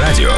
Авторадио.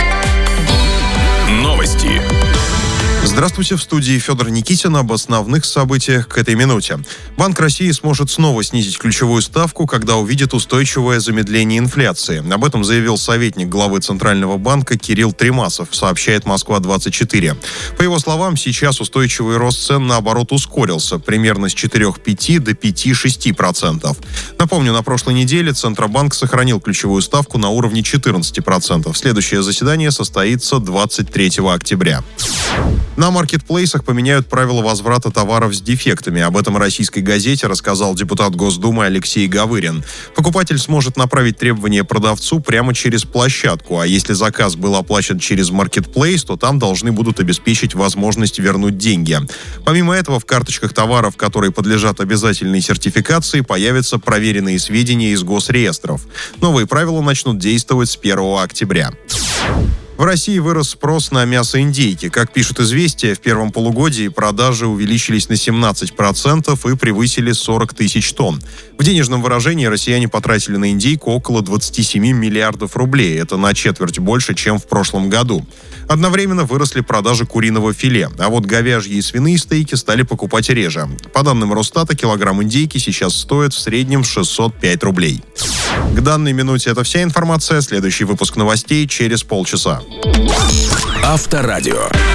Новости. Здравствуйте, в студии Федор Никитин. Об основных событиях к этой минуте. Банк России сможет снова снизить ключевую ставку, когда увидит устойчивое замедление инфляции. Об этом заявил советник главы Центрального банка Кирилл Тремасов, сообщает Москва-24. По его словам, сейчас устойчивый рост цен, наоборот, ускорился, примерно с 4,5 до 5,6%. Напомню, на прошлой неделе Центробанк сохранил ключевую ставку на уровне 14%. Следующее заседание состоится 23 октября. На маркетплейсах поменяют правила возврата товаров с дефектами. Об этом российской газете рассказал депутат Госдумы Алексей Гавырин. Покупатель сможет направить требования продавцу прямо через площадку, а если заказ был оплачен через маркетплейс, то там должны будут обеспечить возможность вернуть деньги. Помимо этого, в карточках товаров, которые подлежат обязательной сертификации, появятся проверенные сведения из госреестров. Новые правила начнут действовать с 1 октября. В России вырос спрос на мясо индейки. Как пишут «Известия», в первом полугодии продажи увеличились на 17% и превысили 40 тысяч тонн. В денежном выражении россияне потратили на индейку около 27 миллиардов рублей. Это на четверть больше, чем в прошлом году. Одновременно выросли продажи куриного филе, а вот говяжьи и свиные стейки стали покупать реже. По данным Росстата, килограмм индейки сейчас стоит в среднем 605 рублей. К данной минуте это вся информация. Следующий выпуск новостей через полчаса. Авторадио.